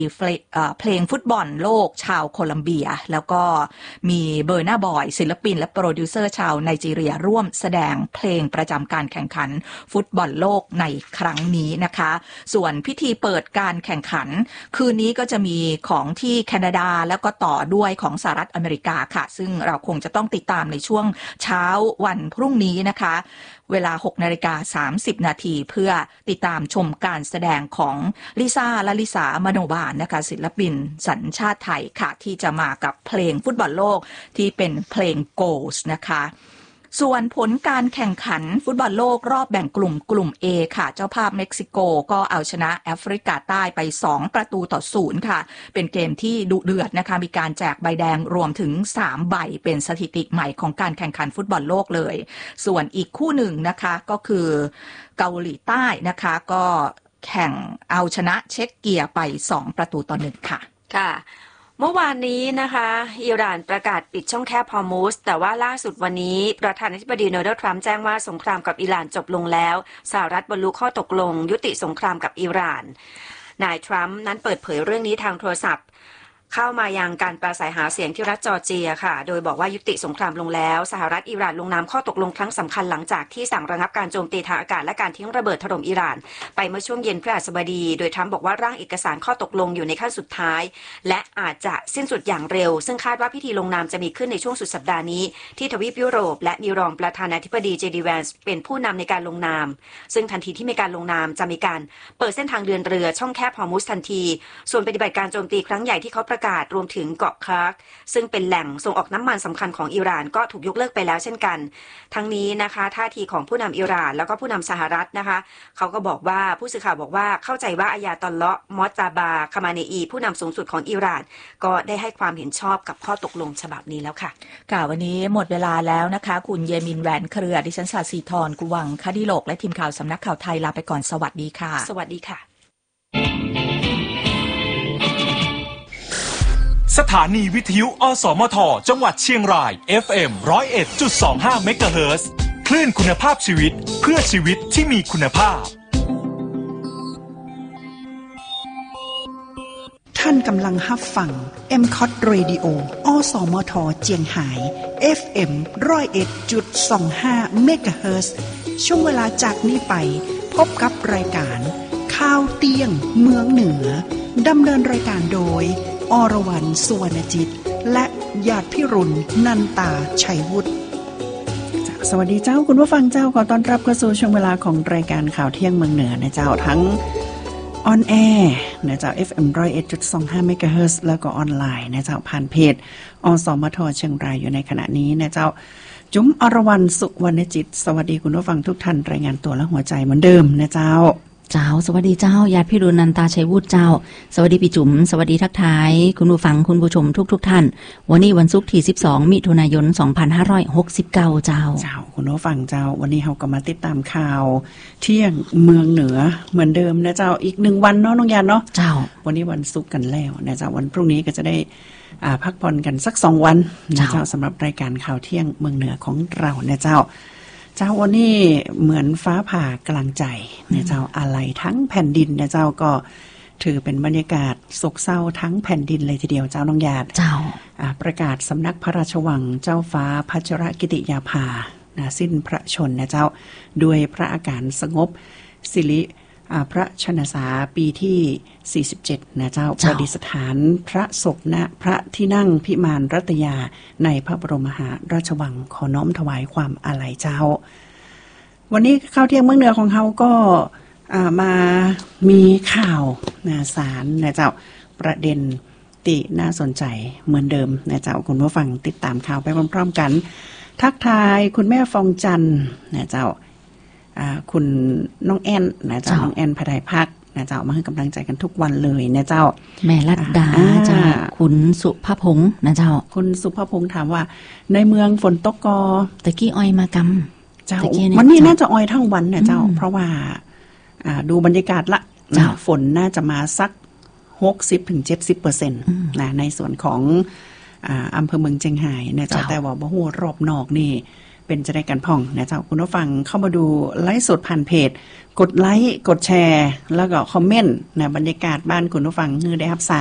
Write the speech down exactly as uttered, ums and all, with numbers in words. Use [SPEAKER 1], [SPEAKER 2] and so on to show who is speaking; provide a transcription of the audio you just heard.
[SPEAKER 1] เพลงฟุตบอลโลกชาวโคลัมเบียแล้วก็มีเบอร์นาบอยศิลปินและโปรดิวเซอร์ชาวไนจีเรียร่วมแสดงเพลงประจำการแข่งขันฟุตบอลโลกในครั้งนี้นะคะส่วนพิธีเปิดการแข่งขันคืนนี้ก็จะมีของที่แคนาดาแล้วก็ต่อด้วยของสหรัฐอเมริกาค่ะซึ่งเราคงจะต้องติดตามในช่วงเช้าวันพรุ่งนี้นะคะเวลา หกนาฬิกาสามสิบนาทีเพื่อติดตามชมการแสดงของลิซ่าและลิสามโนบาลนะคะศิลปินสัญชาติไทยค่ะที่จะมากับเพลงฟุตบอลโลกที่เป็นเพลง Goals นะคะส่วนผลการแข่งขันฟุตบอลโลกรอบแบ่งกลุ่มกลุ่ม A ค่ะเจ้าภาพเม็กซิโกก็เอาชนะแอฟริกาใต้ไปสองประตูต่อศูนย์ค่ะเป็นเกมที่ดุเดือดนะคะมีการแจกใบแดงรวมถึงสามใบเป็นสถิติใหม่ของการแข่งขันฟุตบอลโลกเลยส่วนอีกคู่หนึ่งนะคะก็คือเกาหลีใต้นะคะก็แข่งเอาชนะเช็กเกียไปสองประตูต่อหนึ่งค่ะ
[SPEAKER 2] ค่ะเมื่อวานนี้นะคะอิหร่านประกาศปิดช่องแคบฮอร์มุซแต่ว่าล่าสุดวันนี้ประธานาธิบดีโดนัลด์ทรัมป์แจ้งว่าสงครามกับอิหร่านจบลงแล้วสหรัฐบรรลุข้อตกลงยุติสงครามกับอิหร่านนายทรัมป์นั้นเปิดเผยเรื่องนี้ทางโทรศัพท์เข้ามายังการปราศัยหาเสียงที่รัฐจอร์เจียค่ะโดยบอกว่ายุติสงครามลงแล้วสหรัฐอิหร่านลงนามข้อตกลงครั้งสำคัญหลังจากที่สั่งระงับการโจมตีทางอากาศและการทิ้งระเบิดถล่มอิหร่านไปเมื่อช่วงเย็นพฤหัสบดีโดยทรัมป์บอกว่าร่างเอกสารข้อตกลงอยู่ในขั้นสุดท้ายและอาจจะสิ้นสุดอย่างเร็วซึ่งคาดว่าพิธีลงนามจะมีขึ้นในช่วงสุดสัปดาห์นี้ที่ทวีปยุโรปและมีรองประธานาธิบดีเจดีแวนส์เป็นผู้นำในการลงนามซึ่งทันทีที่มีการลงนามจะมีการเปิดเส้นทางเดินเรือช่องแคบฮอร์มุซทันทีส่วนปฏิบัติการโจมตีครั้งใหญ่ที่เขาประกาศรวมถึงเกาะคาร์กซึ่งเป็นแหล่งส่งออกน้ำมันสำคัญของอิหร่านก็ถูกยกเลิกไปแล้วเช่นกันทั้งนี้นะคะท่าทีของผู้นำอิหร่านแล้วก็ผู้นำสหรัฐนะคะเขาก็บอกว่าผู้สื่อข่าวบอกว่าเข้าใจว่าอายาตอลเลาะห์มอตตาบาคามาเนอีผู้นำสูงสุดของอิหร่านก็ได้ให้ความเห็นชอบกับข้อตกลงฉบับนี้แล้วค่ะ
[SPEAKER 1] ค่ะวันนี้หมดเวลาแล้วนะคะคุณเยมินแหวนเครือดิฉันศาสีธรกุวังคดิโลกและทีมข่าวสำนักข่าวไทยลาไปก่อนสวัสดีค่ะ
[SPEAKER 2] สวัสดีค่ะ
[SPEAKER 3] สถานีวิทยุอสมทจังหวัดเชียงราย เอฟ เอ็ม หนึ่งศูนย์เอ็ดจุดสองห้า เมกะเฮิรตซ์คลื่นคุณภาพชีวิตเพื่อชีวิตที่มีคุณภาพ
[SPEAKER 4] ท่านกำลังรับฟัง เอ็ม ซี โอ ที Radio อสมทเจียงไฮ้ เอฟ เอ็ม หนึ่งศูนย์เอ็ดจุดสองห้า เมกะเฮิรตซ์ช่วงเวลาจากนี้ไปพบกับรายการข่าวเตียงเมืองเหนือดำเนินรายการโดยอรวรรณ สุวรรณจิตและญาติพิรุณนันตาชัยวุฒิสวัสดีเจ้าคุณผู้ฟังเจ้าขอต้อนรับเข้าสู่ช่วงเวลาของรายการข่าวเที่ยงเมืองเหนือนะเจ้าทั้งออนแอร์นะเจ้า เอฟ เอ็ม หนึ่งศูนย์เอ็ดจุดสองห้า เมกะเฮิรตซ์แล้วก็ออนไลน์นะเจ้าผ่านเพจอสมทเชียงรายอยู่ในขณะนี้นะเจ้าจุ๋มอรวรรณ สุวรรณจิตสวัสดีคุณผู้ฟังทุกท่านรายงานตัวและหัวใจเหมือนเดิมนะเจ้า
[SPEAKER 5] เจ้าสวัสดีเจ้าญาติพี่รุณนันตาชัยวุฒิเจ้าสวัสดีพี่จุ๋มสวัสดีทักทายคุณผู้ฟังคุณผู้ชมทุกๆ ท่านวันนี้วันศุกร์ที่สิบสองมิถุนายนสองพันห้าร้อยหกสิบเก้าเจ้า
[SPEAKER 4] เจ้าคุณผู้ฟังเจ้าวันนี้เราก็มาติดตามข่าวเที่ยงเมืองเหนือเหมือนเดิมนะเจ้าอีกหนึ่งวันเนาะน้องยานเนาะ
[SPEAKER 5] เจ้า
[SPEAKER 4] วันนี้วันศุกร์กันแล้วนะเจ้าวันพรุ่งนี้ก็จะได้อ่าพักผ่อนกันสักสองวันนะเจ้าสำหรับรายการข่าวเที่ยงเมืองเหนือของเรานะเจ้าเจ้าวันนี้เหมือนฟ้าผ่ากลางใจเนี่ยเจ้าอะไรทั้งแผ่นดินเนี่ยเจ้าก็ถือเป็นบรรยากาศโศกเศร้าทั้งแผ่นดินเลยทีเดียวเจ้าน้องญาติ
[SPEAKER 5] เจ้า
[SPEAKER 4] ประกาศสำนักพระราชวังเจ้าฟ้าพัชรกิติยาภานะสิ้นพระชนนะเจ้าด้วยพระอาการสงบสิริพระชนสาปีที่สี่สิบเจ็ดนะเจ้าประดิษฐานพระศพณพระที่นั่งพิมานรัตยาในพระบรมมหาราชวังขอน้อมถวายความอาลัยเจ้าวันนี้ข้าวเที่ยงเมืองเหนือของเขาก็มามีข่าวนะสารนะเจ้าประเด็นติน่าสนใจเหมือนเดิมนะเจ้าคุณผู้ฟังติดตามข่าวไปพร้อมๆกันทักทายคุณแม่ฟองจันทร์นะเจ้าคุณน้องแอนนะเจ้าน้องแอนพระไทยพักนะเจ้ามาให้กำลังใจกันทุกวันเลยนะเจ้า
[SPEAKER 5] แม่รัตดาเจ้าคุณสุภพงษ์นะเจ้า
[SPEAKER 4] คุณสุภพงษ์ถามว่าในเมืองฝนตกกอ
[SPEAKER 5] ตะกี้อ้อยมากำ
[SPEAKER 4] เจ้าวันนี้น่าจะอ้อยทั้งวันนะเจ้าเพราะว่าดูบรรยากาศละฝนน่าจะมาสัก หกสิบถึงเจ็ดสิบเปอร์เซ็นต์ นะในส่วนของอำเภอเมืองเชียงรายนะเจ้าแต่ว่าบ่ฮู้รอบนอกนี่เเป็นจะได้กันพ่องนะเจ้าคุณผู้ฟังเข้ามาดูไลฟ์สดผ่านเพจกดไลค์กดแชร์แล้วก็คอมเมนต์นะบรรยากาศบ้านคุณผู้ฟังคือได้รับ